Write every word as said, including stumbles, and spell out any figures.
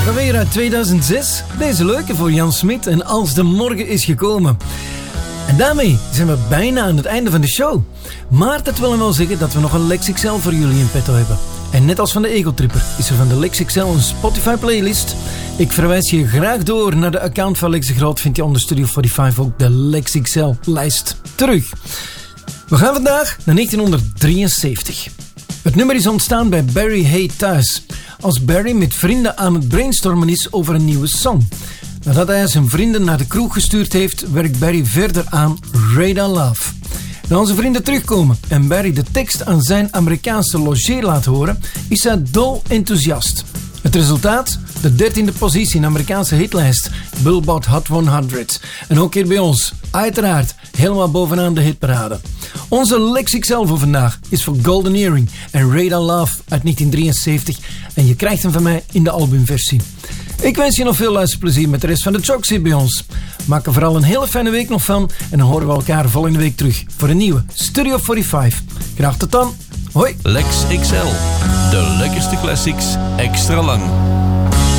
alweer uit tweeduizend zes. Deze leuke voor Jan Smit en Als de Morgen is gekomen. En daarmee zijn we bijna aan het einde van de show. Maar dat wil wel zeggen dat we nog een Lex X L voor jullie in petto hebben. En net als van de Ego Tripper is er van de Lex X L een Spotify playlist. Ik verwijs je graag door naar de account van Lex de Groot. Vind je onder Studio vijfenveertig ook de Lex X L lijst terug. We gaan vandaag naar negentienhonderddrieënzeventig. Het nummer is ontstaan bij Barry Hay thuis. Als Barry met vrienden aan het brainstormen is over een nieuwe song. Nadat hij zijn vrienden naar de kroeg gestuurd heeft, werkt Barry verder aan Radar Love. Na onze vrienden terugkomen en Barry de tekst aan zijn Amerikaanse logé laat horen, is hij dol enthousiast. Het resultaat? De dertiende positie in de Amerikaanse hitlijst Billboard Hot honderd. En ook hier bij ons, uiteraard, helemaal bovenaan de hitparade. Onze Lex X L voor vandaag is voor Golden Earring en Radar Love uit negentien drieënzeventig. En je krijgt hem van mij in de albumversie. Ik wens je nog veel luisterplezier met de rest van de Jocks hier bij ons. Maak er vooral een hele fijne week nog van. En dan horen we elkaar volgende week terug voor een nieuwe Studio vijfenveertig. Graag tot dan. Hoi. Lex X L. De lekkerste classics extra lang.